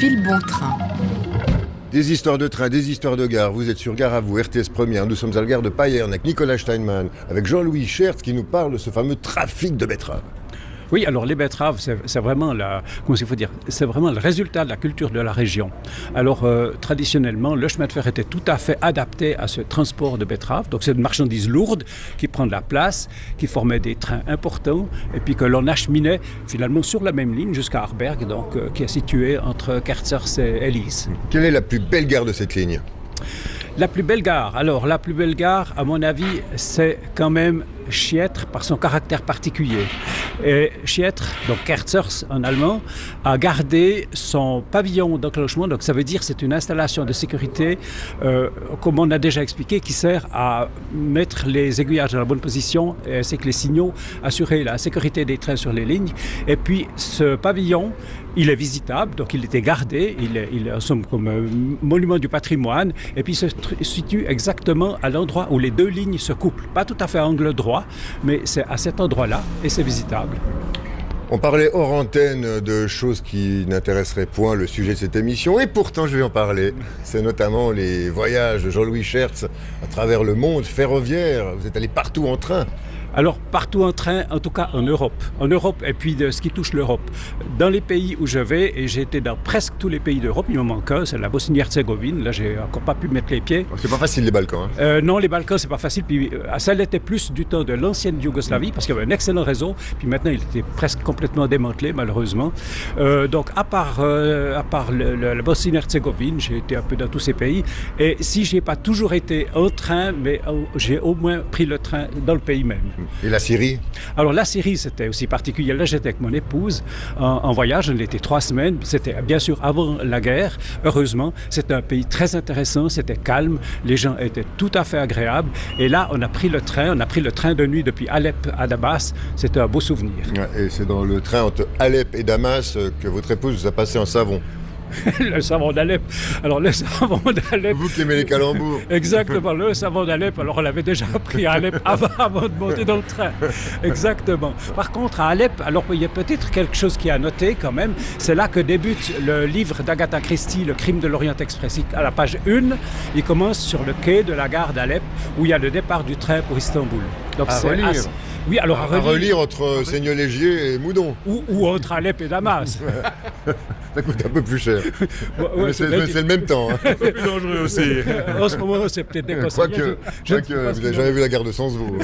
file bon train. Des histoires de train, des histoires de gare. Vous êtes sur Gare à vous, RTS Première. Nous sommes à la gare de Payerne avec Nicolas Steinmann, avec Jean-Louis Schertz qui nous parle de ce fameux trafic de betteraves. Oui, alors les betteraves, c'est vraiment c'est vraiment le résultat de la culture de la région. Alors traditionnellement, le chemin de fer était tout à fait adapté à ce transport de betteraves. Donc c'est une marchandise lourde qui prend de la place, qui formait des trains importants et puis que l'on acheminait finalement sur la même ligne jusqu'à Arberg, donc qui est situé entre Kerzers et Ellis. Quelle est la plus belle gare de cette ligne ? La plus belle gare, à mon avis, c'est quand même Schietr par son caractère particulier. Et Schietr, donc Kerzers en allemand, a gardé son pavillon d'enclenchement. Donc ça veut dire que c'est une installation de sécurité, comme on a déjà expliqué, qui sert à mettre les aiguillages dans la bonne position, ainsi que les signaux, assurer la sécurité des trains sur les lignes. Et puis ce pavillon, il est visitable, donc il était gardé, il est en somme comme un monument du patrimoine, et puis il se situe exactement à l'endroit où les deux lignes se couplent. Pas tout à fait à angle droit, mais c'est à cet endroit-là, et c'est visitable. On parlait hors antenne de choses qui n'intéresseraient point le sujet de cette émission, et pourtant je vais en parler. C'est notamment les voyages de Jean-Louis Schertz à travers le monde ferroviaire. Vous êtes allé partout en train. Alors, partout en train, en tout cas en Europe. En Europe, et puis de ce qui touche l'Europe. Dans les pays où je vais, et j'ai été dans presque tous les pays d'Europe, il me manque un, c'est la Bosnie-Herzégovine. Là, j'ai encore pas pu mettre les pieds. C'est pas facile les Balkans. Non, les Balkans, c'est pas facile. Puis ça l'était plus du temps de l'ancienne Yougoslavie, parce qu'il y avait un excellent réseau. Puis maintenant, il était presque complètement démantelé, malheureusement. Donc, à part la Bosnie-Herzégovine, j'ai été un peu dans tous ces pays. Et si j'ai pas toujours été en train, mais j'ai au moins pris le train dans le pays même. Et la Syrie ? Alors la Syrie, c'était aussi particulier. Là, j'étais avec mon épouse en voyage. On était 3 semaines. C'était bien sûr avant la guerre. Heureusement, c'était un pays très intéressant. C'était calme. Les gens étaient tout à fait agréables. Et là, on a pris le train. On a pris le train de nuit depuis Alep à Damas. C'était un beau souvenir. Et c'est dans le train entre Alep et Damas que votre épouse vous a passé en savon. Le savon d'Alep. Alors, le savon d'Alep... Vous qui aimez les calembours. Exactement, le savon d'Alep. Alors, on l'avait déjà pris à Alep avant de monter dans le train. Exactement. Par contre, à Alep, alors, il y a peut-être quelque chose qui est à noter quand même. C'est là que débute le livre d'Agatha Christie, Le crime de l'Orient Express. À la page 1, il commence sur le quai de la gare d'Alep, où il y a le départ du train pour Istanbul. Donc, à relire. Oui, alors à relire entre Seigneur-Légier et Moudon. Ou entre Alep et Damas. Ça coûte un peu plus cher. Mais c'est le même temps. Un peu plus dangereux aussi. En ce moment, c'est peut-être déconseillé. Quoique vous n'avez jamais vu la gare de Sens-Vaux.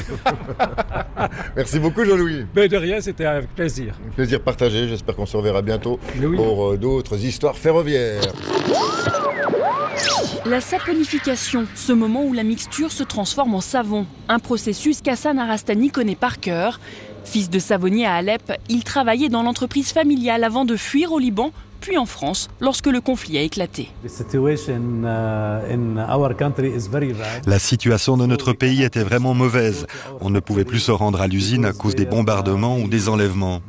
Merci beaucoup, Jean-Louis. Mais de rien, c'était avec plaisir. Plaisir partagé. J'espère qu'on se reverra bientôt pour d'autres histoires ferroviaires. La saponification, ce moment où la mixture se transforme en savon. Un processus qu'Hassan Arastani connaît par cœur. Fils de savonnier à Alep, il travaillait dans l'entreprise familiale avant de fuir au Liban, puis en France, lorsque le conflit a éclaté. La situation de notre pays était vraiment mauvaise. On ne pouvait plus se rendre à l'usine à cause des bombardements ou des enlèvements.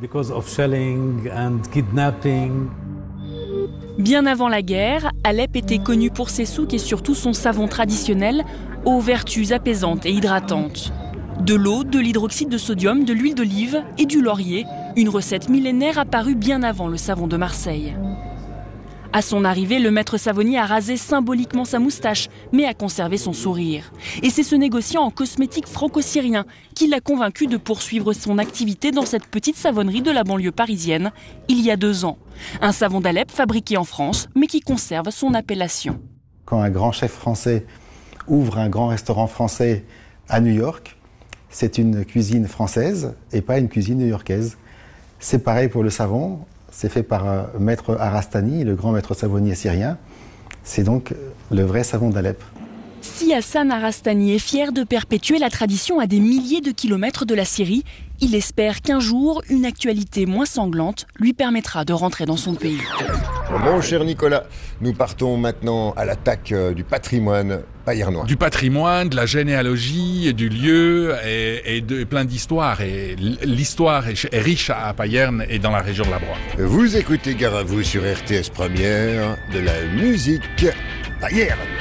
Bien avant la guerre, Alep était connu pour ses souks et surtout son savon traditionnel, aux vertus apaisantes et hydratantes. De l'eau, de l'hydroxyde de sodium, de l'huile d'olive et du laurier, une recette millénaire apparue bien avant le savon de Marseille. À son arrivée, le maître savonnier a rasé symboliquement sa moustache, mais a conservé son sourire. Et c'est ce négociant en cosmétiques franco-syrien qui l'a convaincu de poursuivre son activité dans cette petite savonnerie de la banlieue parisienne, il y a 2 ans. Un savon d'Alep fabriqué en France, mais qui conserve son appellation. Quand un grand chef français ouvre un grand restaurant français à New York, c'est une cuisine française et pas une cuisine new-yorkaise. C'est pareil pour le savon. C'est fait par maître Arastani, le grand maître savonnier syrien. C'est donc le vrai savon d'Alep. Si Hassan Arastani est fier de perpétuer la tradition à des milliers de kilomètres de la Syrie, il espère qu'un jour, une actualité moins sanglante lui permettra de rentrer dans son pays. Mon cher Nicolas, nous partons maintenant à l'attaque du patrimoine payernois. Du patrimoine, de la généalogie, du lieu et de plein d'histoires. Et l'histoire est riche à Payerne et dans la région de la Broye. Vous écoutez Gare à vous sur RTS Première, de la musique Payerne.